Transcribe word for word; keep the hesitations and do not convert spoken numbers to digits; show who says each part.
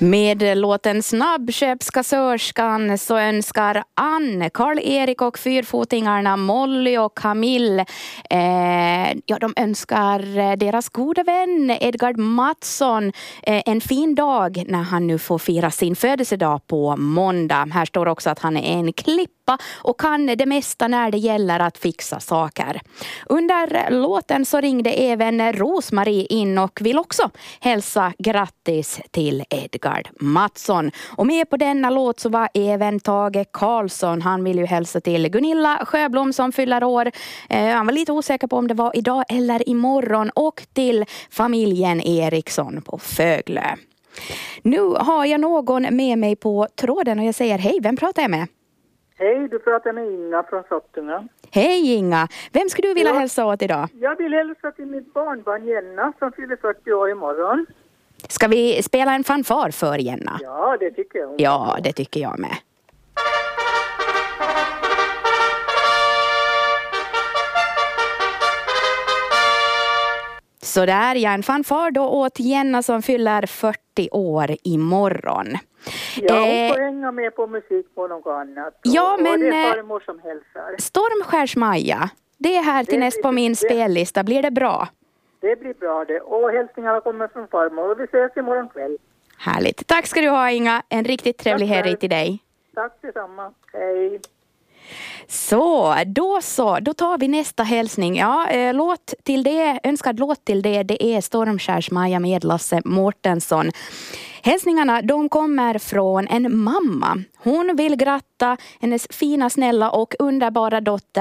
Speaker 1: Med låten Snabbköpskassörskan så önskar Ann, Karl-Erik och fyrfotingarna Molly och Camille, eh, ja, de önskar deras gode vän Edgard Mattsson eh, en fin dag när han nu får fira sin födelsedag på måndag. Här står också att han är en klippa och kan det mesta när det gäller att fixa saker. Under låten så ringde även Rosmarie in och vill också hälsa grattis till Edgard Mattsson. Och med på denna låt så var även Tage Karlsson. Han vill ju hälsa till Gunilla Sjöblom som fyller år. Eh, han var lite osäker på om det var idag eller imorgon. Och till familjen Eriksson på Föglö. Nu har jag någon med mig på tråden och jag säger hej, vem pratar jag med?
Speaker 2: Hej, du pratar med Inga från Sottunga.
Speaker 1: Hej Inga, vem skulle du vilja
Speaker 2: ja,
Speaker 1: hälsa åt idag?
Speaker 2: Jag vill hälsa till mitt barnbarn Jenna som fyller fyrtio år imorgon.
Speaker 1: Ska vi spela en fanfar för Jenna?
Speaker 2: Ja, det tycker jag.
Speaker 1: Ja, det tycker jag med. Så där, ja, en fanfar då åt Jenna som fyller fyrtio år imorgon.
Speaker 2: Ja, hon får hänga med på musik på något annat.
Speaker 1: Ja,
Speaker 2: och,
Speaker 1: men...
Speaker 2: Och det är farmor som hälsar.
Speaker 1: Stormskärsmaja, det är här till
Speaker 2: det
Speaker 1: näst på min det, spellista. Blir det bra?
Speaker 2: Det blir bra det. Och hälsningarna kommer från farmor och vi ses imorgon kväll.
Speaker 1: Härligt. Tack ska du ha Inga. En riktigt trevlig helg till dig.
Speaker 2: Tack detsamma. Hej.
Speaker 1: Så, då så. Då tar vi nästa hälsning. Ja, eh, låt till det, önskad låt till det, det är Stormskärsmaja med Lasse Mårtensson. Hälsningarna, de kommer från en mamma. Hon vill gratta hennes fina, snälla och underbara dotter